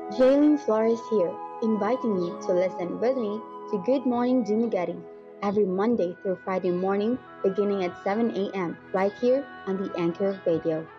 Jaylene Flores here, inviting you to listen with me to Good Morning Dumaguete every Monday through Friday morning beginning at 7 a.m. right here on the Anchor Radio.